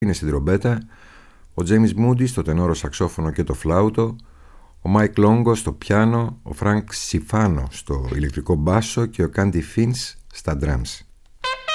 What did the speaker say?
είναι στην τρομπέτα, ο James Moody στο τενόρο σαξόφωνο και το φλάουτο, ο Mike Longo στο πιάνο, ο Frank Sifano στο ηλεκτρικό μπάσο και ο Candy Finch στα drums.